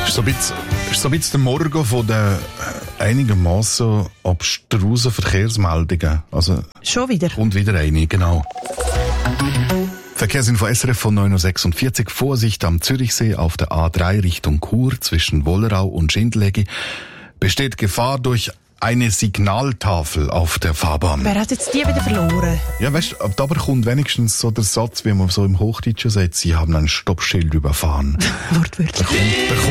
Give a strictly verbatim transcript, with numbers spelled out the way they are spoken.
Ist so ein bisschen, ist so ein bisschen der Morgen von den äh, einigermaßen abstrusen Verkehrsmeldungen. Also, Schon wieder? und wieder eine, genau. Verkehrsinfo S R F von neun Uhr sechsundvierzig. Vorsicht am Zürichsee auf der A drei Richtung Chur zwischen Wollerau und Schindleggi. Besteht Gefahr durch eine Signaltafel auf der Fahrbahn. Wer hat jetzt die wieder verloren? Ja, weißt du, aber kommt wenigstens so der Satz, wie man so im Hochdeutschen sagt, sie haben ein Stoppschild überfahren. Wortwörtlich. Da kommt, da